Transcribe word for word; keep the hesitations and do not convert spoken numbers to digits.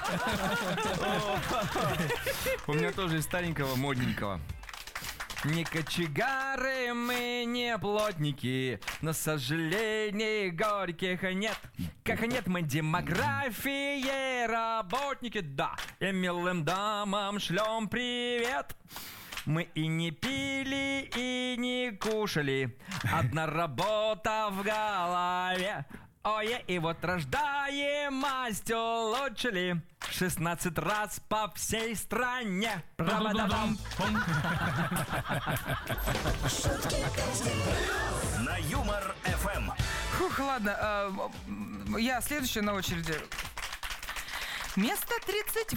У меня тоже из старенького, модненького. Не кочегары мы, не плотники, но сожалений горьких нет. Как нет мы демографии, работники, да. И милым дамам шлем привет. Мы и не пили, и не кушали. Одна работа в голове. Ой, и вот рождаемость улучшили шестнадцать раз по всей стране. Правда-дам. На Юмор эф эм. Фух, ладно, э, я следующая на очереди. Место тридцать